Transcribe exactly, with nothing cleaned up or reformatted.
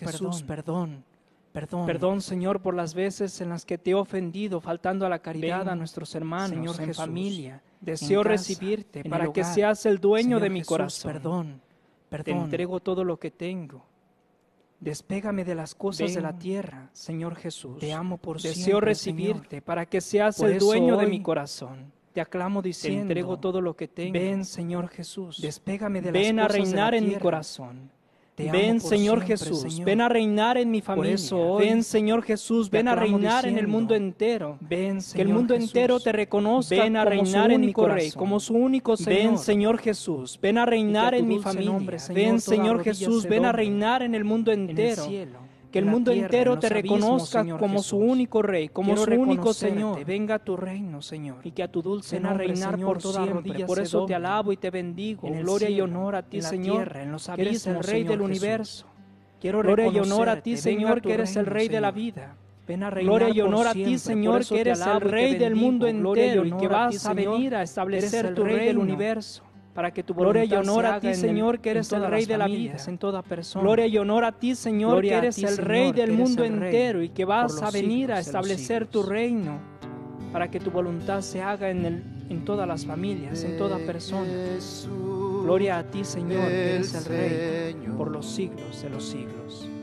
Jesús, perdón. Perdón. Perdón, Señor, por las veces en las que te he ofendido, faltando a la caridad Ven, a nuestros hermanos, Señor en Jesús, familia. en Deseo casa, recibirte en para el que hogar. seas el dueño Señor de mi Jesús, corazón. Perdón, Te perdón. entrego todo lo que tengo. Despégame de las cosas Ven, de la tierra, Señor Jesús. Te amo por Deseo siempre, recibirte Señor. para que seas Por el eso dueño de hoy mi corazón. Te aclamo diciendo, Te entrego todo lo que tengo. Ven, Señor Jesús. Despégame de Ven las a cosas reinar de la en mi tierra. corazón. Te Ven, amo por Señor siempre, Jesús, Señor. ven a reinar en mi familia. eso hoy ven, Señor Jesús, te ven a aclamo reinar en el diciendo, mundo entero. ven, que el Señor mundo Jesús. entero te reconozca Ven a como reinar su en mi único Rey, corazón. como su único Señor. Ven, Señor Jesús, ven a reinar tu en mi dulce familia. nombre, Señor, ven, toda Señor rodilla Jesús, se ven a doble reinar en el mundo en el entero. cielo, que el en la mundo tierra, entero en te los abismos, reconozca Señor como Jesús. su único Rey, como Quiero su único reconocerte. Señor. Venga a tu reino, Señor. Y que a tu dulce Ven a nombre, reinar Señor, por toda siempre. rodilla Por se eso doble. te alabo y te bendigo. en el Gloria y cielo, honor a ti, en la Señor, tierra, en los que eres el abismos, Rey Señor del Jesús. universo. Quiero Gloria y honor a ti, reconocerte. Venga Señor, a tu que eres el reino, Rey de la Señor. vida. Ven a reinar Gloria y por honor a ti, siempre. Por Señor, eso que te eres el alabo y te Rey del bendigo. mundo Gloria y entero y honor que a ti, vas a Señor, venir a que establecer eres el tu Rey Rey del del universo. Para que tu Gloria voluntad y honor se a haga ti, en el- Señor, que en eres el todas Rey las de la familias, vida. en toda persona. Gloria Gloria y honor a ti, Señor, Gloria que a eres ti, el Señor, Rey que del eres mundo el Rey entero y que vas por a los venir siglos a de los establecer tu siglos. reino. Para que tu voluntad se haga en, el, en todas las familias, en toda persona. Gloria a ti, Señor, que eres el Rey por los siglos de los siglos.